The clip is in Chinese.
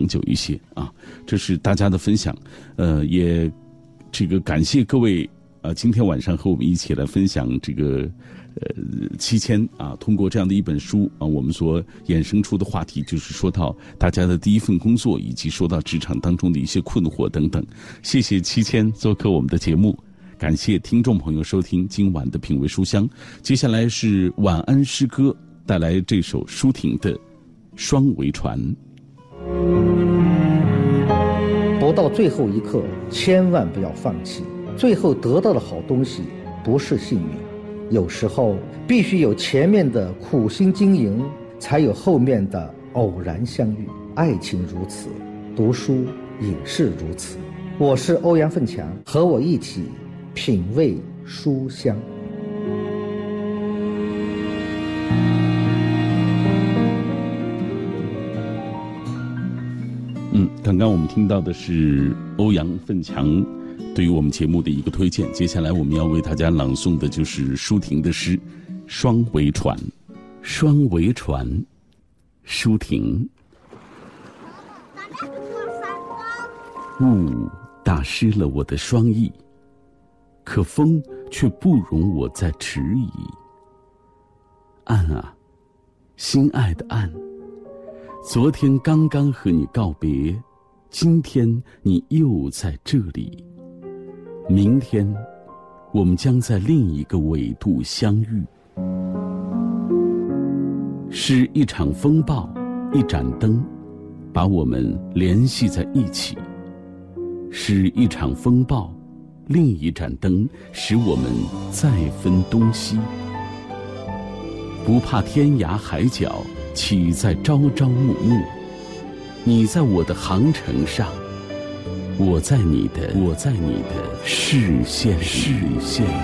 久一些啊。这是大家的分享，也这个感谢各位今天晚上和我们一起来分享这个7000啊，通过这样的一本书啊，我们所衍生出的话题就是说到大家的第一份工作，以及说到职场当中的一些困惑等等。谢谢7000做客我们的节目，感谢听众朋友收听今晚的品味书香。接下来是晚安诗歌，带来这首舒婷的《双桅船》。 不到最后一刻，千万不要放弃。最后得到的好东西不是幸运，有时候必须有前面的苦心经营，才有后面的偶然相遇。爱情如此，读书也是如此。我是欧阳奋强，和我一起品味书香。 刚刚我们听到的是欧阳奋强对于我们节目的一个推荐，接下来我们要为大家朗诵的就是舒婷的诗《双桅船》。双桅船，舒婷。雾打湿了我的双翼，可风却不容我再迟疑。岸啊，心爱的岸，昨天刚刚和你告别，今天你又在这里。明天我们将在另一个纬度相遇。是一场风暴，一盏灯，把我们联系在一起。是一场风暴，另一盏灯，使我们再分东西。不怕天涯海角，岂在朝朝暮暮。你在我的航程上，我在你的视线。